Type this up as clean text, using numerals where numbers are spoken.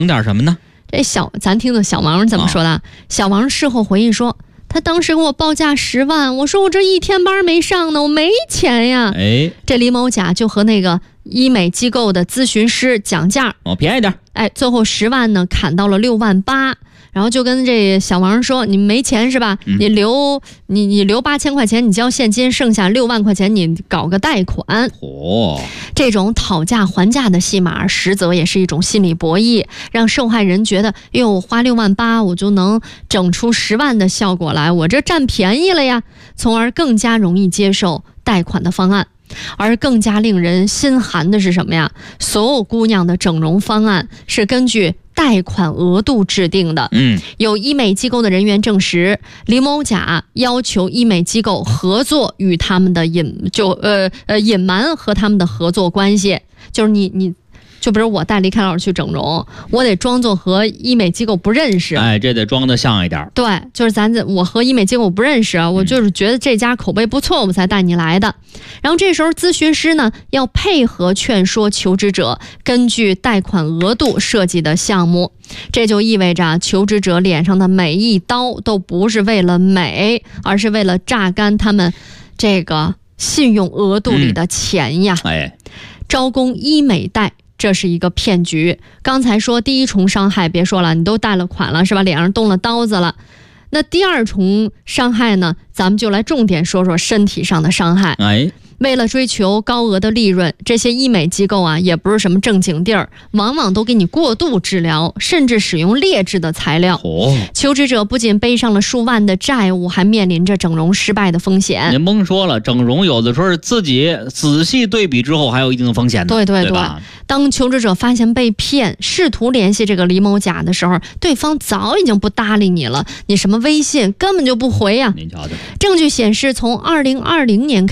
点什么呢？ 咱听的小王怎么说的？小王事后回忆说，他当时给我报价10万，我说我这1天班没上呢，我没钱呀。这李某甲就和那个医美机构的咨询师讲价， 便宜点。 最后10万呢砍到了6万8。然后就跟这小王说，你没钱是吧？你留8000块钱，你交现金，剩下6万块钱你搞个贷款。这种讨价还价的戏码，实则也是一种心理博弈，让受害人觉得，我花6万8，我就能整出10万的效果来，我这占便宜了呀，从而更加容易接受贷款的方案。而更加令人心寒的是什么呀？所有姑娘的整容方案是根据贷款额度制定的。有医美机构的人员证实，李某甲要求医美机构合作与他们的隐瞒和他们的合作关系，就是就比如我带李凯老师去整容，我得装作和医美机构不认识。 这得装得像一点。 对，就是我和医美机构不认识，我就是觉得这家口碑不错，我才带你来的。然后这时候咨询师呢要配合劝说求职者根据贷款额度设计的项目，这就意味着求职者脸上的每一刀都不是为了美，而是为了榨干他们这个信用额度里的钱呀。招工医美贷，这是一个骗局。刚才说第一重伤害别说了，你都贷了款了是吧，脸上动了刀子了。那第二重伤害呢，咱们就来重点说说身体上的伤害。为了追求高额的利润，这些医美机构啊也不是什么正经地儿，往往都给你过度治疗，甚至使用劣质的材料。求职者不仅背上了数万的债务，还面临着整容失败的风险。 您甭说了，整容有的时候自己仔细对比之后还有一定的风险的。 对吧？当求职者发现被骗，试图联系这个李某甲的时候，对方早已经不搭理你了，你什么微信根本就不回呀。 您瞧瞧， 证据显示，从2020年